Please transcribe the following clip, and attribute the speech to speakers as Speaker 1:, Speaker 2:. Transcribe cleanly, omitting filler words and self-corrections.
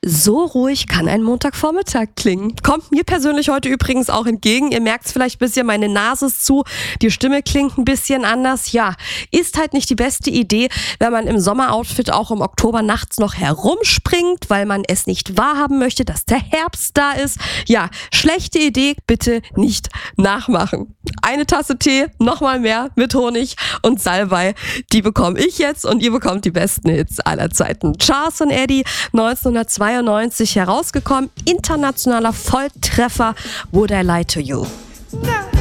Speaker 1: So ruhig kann ein Montagvormittag klingen. Kommt mir persönlich heute übrigens auch entgegen. Ihr merkt es vielleicht ein bisschen, meine Nase ist zu, die Stimme klingt ein bisschen anders. Ja, ist halt nicht die beste Idee, wenn man im Sommeroutfit auch im Oktober nachts noch herumspringt, weil man es nicht wahrhaben möchte, dass der Herbst da ist. Ja, schlechte Idee, bitte nicht nachmachen. Eine Tasse Tee, nochmal mehr mit Honig und Salbei, die bekomme ich jetzt und ihr bekommt die besten Hits aller Zeiten. Charles und Eddie, 1992 herausgekommen, internationaler Volltreffer, Would I Lie to You.